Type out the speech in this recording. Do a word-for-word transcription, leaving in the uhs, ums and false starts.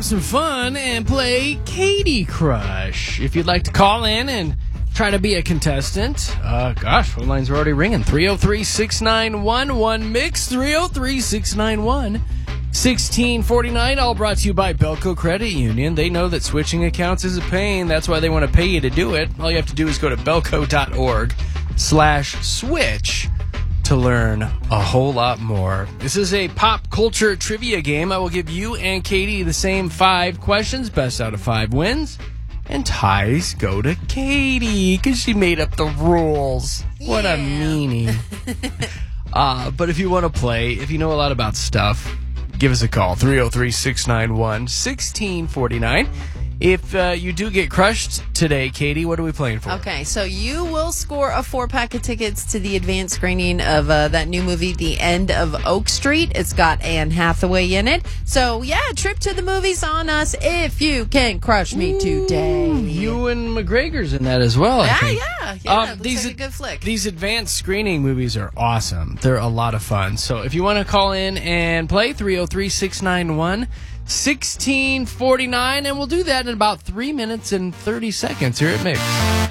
have some fun and play Katie Crush. If you'd like to call in and try to be a contestant, uh, gosh, phone lines are already ringing. three oh three, six nine one, one mix, three oh three, six nine one, one six four nine, all brought to you by Belco Credit Union. They know that switching accounts is a pain. That's why they want to pay you to do it. All you have to do is go to belco.org slash switch to learn a whole lot more. This is a pop culture trivia game. I will give you and Katie the same five questions. Best out of five wins. And ties go to Katie because she made up the rules. Yeah. What a meanie. uh, but if you want to play, if you know a lot about stuff, give us a call. three oh three, six nine one, one six four nine. If uh, you do get crushed today, Katie, what are we playing for? Okay, so you will score a four-pack of tickets to the advanced screening of uh, that new movie, The End of Oak Street. It's got Anne Hathaway in it. So, yeah, trip to the movies on us if you can crush me today. Ooh, Ewan McGregor's in that as well, I yeah, think. yeah, yeah. Um, Looks these, like a good flick. These advanced screening movies are awesome. They're a lot of fun. So if you want to call in and play, three oh three, six nine one, one six four nine, and we'll do that in about three minutes and thirty seconds here at Mix.